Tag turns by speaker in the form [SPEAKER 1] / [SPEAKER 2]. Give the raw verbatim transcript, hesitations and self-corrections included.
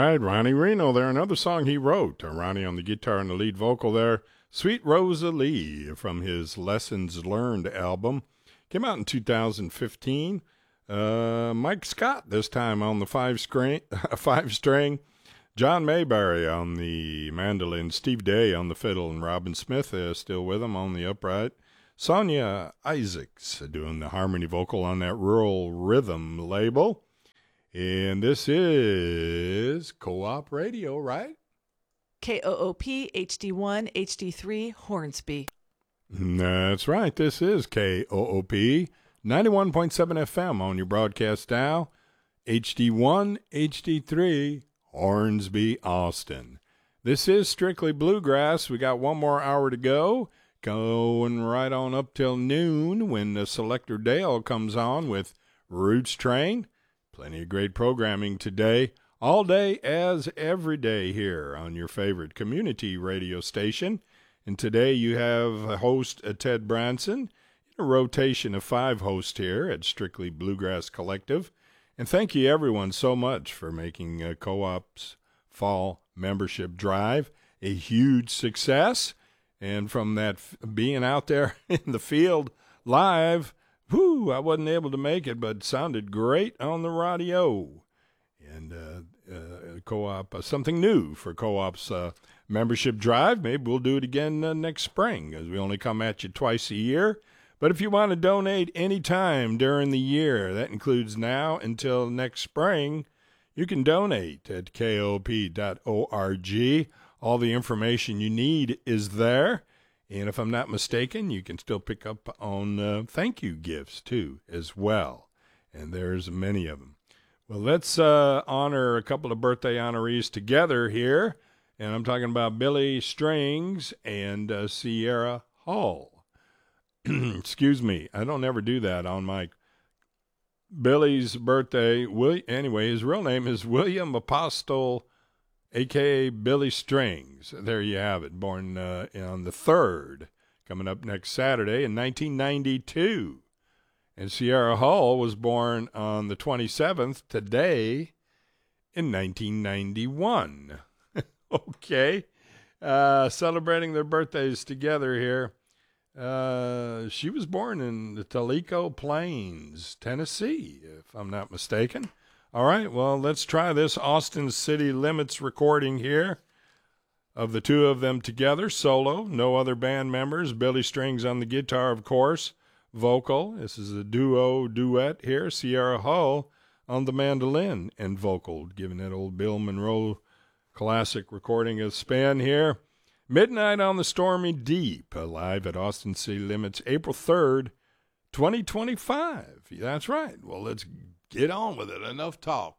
[SPEAKER 1] right, Ronnie Reno there. Another song he wrote. Uh, Ronnie on the guitar and the lead vocal there. Sweet Rosalie from his Lessons Learned album. Came out in two thousand fifteen. Uh, Mike Scott this time on the five string. five string. John Mayberry on the mandolin. Steve Day on the fiddle. And Robin Smith is still with him on the upright. Sonia Isaacs doing the harmony vocal on that Rural Rhythm label. And this is Co-op Radio, right?
[SPEAKER 2] K O O P, H D one, H D three, Hornsby.
[SPEAKER 1] That's right. This is K O O P, ninety-one point seven F M on your broadcast dial. H D one, H D three, Hornsby, Austin. This is Strictly Bluegrass. We got one more hour to go. Going right on up till noon when the Selector Dale comes on with Roots Train. Plenty of great programming today, all day as every day here on your favorite community radio station. And today you have host uh, Ted Branson, in a rotation of five hosts here at Strictly Bluegrass Collective. And thank you everyone so much for making uh, Co-op's fall membership drive a huge success. And from that f- being out there in the field live, whew, I wasn't able to make it, but it sounded great on the radio. And uh, uh, Co-op, uh, something new for Co-op's uh, membership drive. Maybe we'll do it again uh, next spring, as we only come at you twice a year. But if you want to donate any time during the year, that includes now until next spring, you can donate at K O P dot org. All the information you need is there. And if I'm not mistaken, you can still pick up on uh, thank you gifts, too, as well. And there's many of them. Well, let's uh, honor a couple of birthday honorees together here. And I'm talking about Billy Strings and uh, Sierra Hall. Excuse me. I don't ever do that on my Billy's birthday. Will, anyway, his real name is William Apostle, a k a. Billy Strings. There you have it. Born uh, on the third, coming up next Saturday in nineteen ninety-two. And Sierra Hull was born on the twenty-seventh, today, in nineteen ninety-one. Okay. Uh, celebrating their birthdays together here. Uh, she was born in the Tellico Plains, Tennessee, if I'm not mistaken. All right, well, let's try this Austin City Limits recording here of the two of them together, solo, no other band members. Billy Strings on the guitar, of course, vocal. This is a duo duet here. Sierra Hull on the mandolin and vocal, giving that old Bill Monroe classic recording a spin here. Midnight on the Stormy Deep, live at Austin City Limits, April third, twenty twenty-five. That's right. Well, let's get on with it. Enough talk.